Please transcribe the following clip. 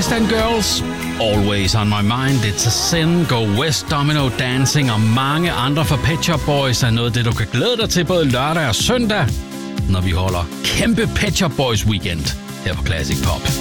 West End Girls, Always on My Mind, It's a Sin, Go West, Domino Dancing og mange andre fra Pet Shop Boys er noget af det, du kan glæde dig til både lørdag og søndag, når vi holder kæmpe Pet Shop Boys weekend her på Classic Pop.